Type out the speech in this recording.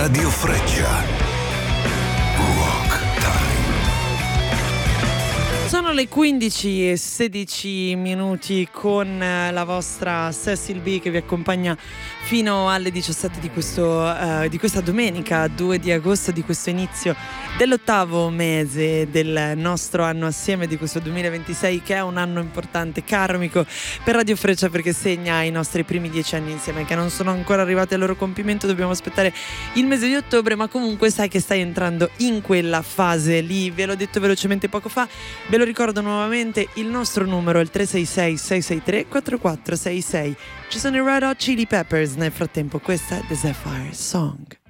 Radio Freccia. Rock Time. Sono le 15:16 con la vostra Cecil B che vi accompagna fino alle 17 di questa domenica 2 di agosto, di questo inizio dell'8º mese del nostro anno assieme, di questo 2026, che è un anno importante, karmico per Radio Freccia, perché segna i nostri primi 10 anni insieme, che non sono ancora arrivati al loro compimento. Dobbiamo aspettare il mese di ottobre, ma comunque sai che stai entrando in quella fase lì. Ve l'ho detto velocemente poco fa, ve lo ricordo nuovamente, il nostro numero è il 366-663-4466. Ci sono i Red Hot Chili Peppers. Nel frattempo questa è The Sapphire Song.